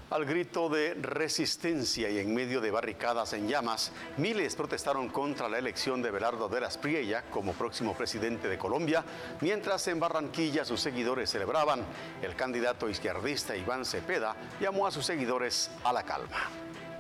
Al grito de resistencia y en medio de barricadas en llamas, miles protestaron contra la elección de Abelardo de las Priella como próximo presidente de Colombia, mientras en Barranquilla sus seguidores celebraban. El candidato izquierdista Iván Cepeda llamó a sus seguidores a la calma.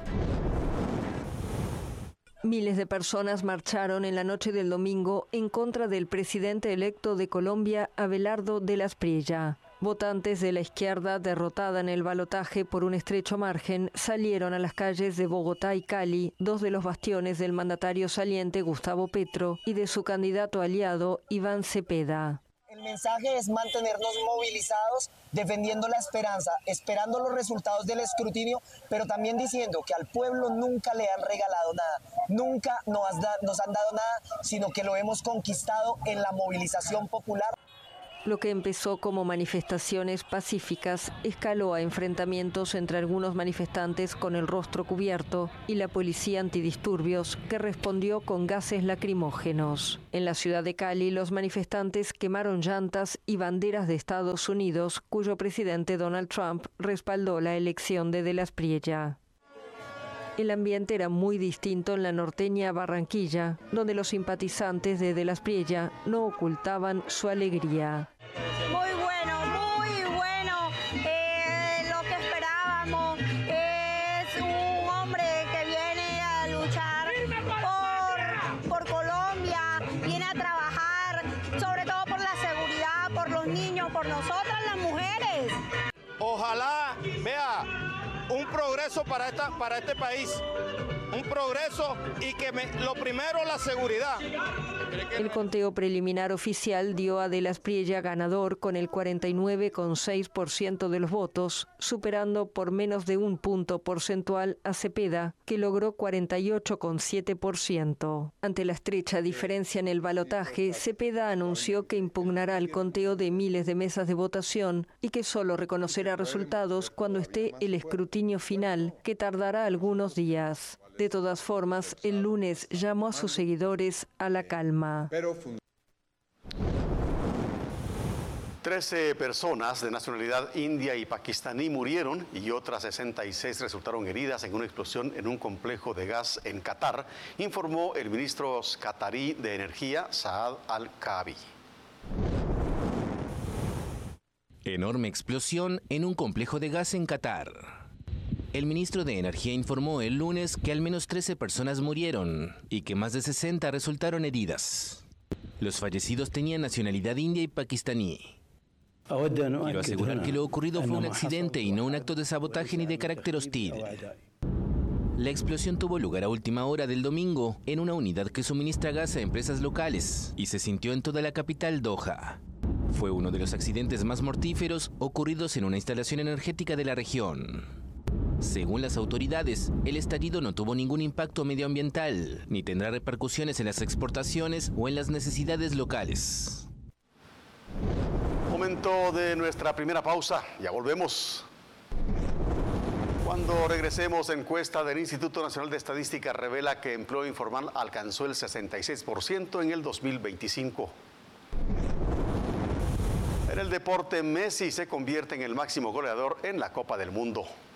Miles de personas marcharon en la noche del domingo en contra del presidente electo de Colombia, Abelardo de las Priella. Votantes de la izquierda, derrotada en el balotaje por un estrecho margen, salieron a las calles de Bogotá y Cali, dos de los bastiones del mandatario saliente Gustavo Petro y de su candidato aliado Iván Cepeda. El mensaje es mantenernos movilizados, defendiendo la esperanza, esperando los resultados del escrutinio, pero también diciendo que al pueblo nunca le han regalado nada, nunca nos han dado nada, sino que lo hemos conquistado en la movilización popular. Lo que empezó como manifestaciones pacíficas escaló a enfrentamientos entre algunos manifestantes con el rostro cubierto y la policía antidisturbios, que respondió con gases lacrimógenos. En la ciudad de Cali, los manifestantes quemaron llantas y banderas de Estados Unidos, cuyo presidente Donald Trump respaldó la elección de las Priella. El ambiente era muy distinto en la norteña Barranquilla, donde los simpatizantes de las Priella no ocultaban su alegría. Muy bueno, lo que esperábamos. Es un hombre que viene a luchar por Colombia, viene a trabajar, sobre todo por la seguridad, por los niños, por nosotras las mujeres. Ojalá vea un progreso para este país, un progreso y que lo primero, la seguridad. El conteo preliminar oficial dio a de las Priella ganador con el 49,6% de los votos, superando por menos de un punto porcentual a Cepeda, que logró 48,7%. Ante la estrecha diferencia en el balotaje, Cepeda anunció que impugnará el conteo de miles de mesas de votación y que solo reconocerá resultados cuando esté el escrutinio final, que tardará algunos días. De todas formas, el lunes llamó a sus seguidores a la calma. 13 personas de nacionalidad india y pakistaní murieron y otras 66 resultaron heridas en una explosión en un complejo de gas en Qatar, informó el ministro qatarí de Energía, Saad Al-Kaabi. Enorme explosión en un complejo de gas en Qatar. El ministro de Energía informó el lunes que al menos 13 personas murieron y que más de 60 resultaron heridas. Los fallecidos tenían nacionalidad india y pakistaní. Quiero asegurar que lo ocurrido fue un accidente y no un acto de sabotaje ni de carácter hostil. La explosión tuvo lugar a última hora del domingo en una unidad que suministra gas a empresas locales y se sintió en toda la capital, Doha. Fue uno de los accidentes más mortíferos ocurridos en una instalación energética de la región. Según las autoridades, el estallido no tuvo ningún impacto medioambiental, ni tendrá repercusiones en las exportaciones o en las necesidades locales. Momento de nuestra primera pausa, ya volvemos. Cuando regresemos, encuesta del Instituto Nacional de Estadística revela que empleo informal alcanzó el 66% en el 2025. En el deporte, Messi se convierte en el máximo goleador en la Copa del Mundo.